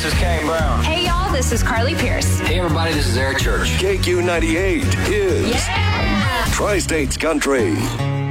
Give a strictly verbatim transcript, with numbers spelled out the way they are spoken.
this is Kane Brown. Hey, y'all, this is Carly Pierce. Hey, everybody, this is Eric Church. K Q ninety-eight is Yeah! Tri-States Country.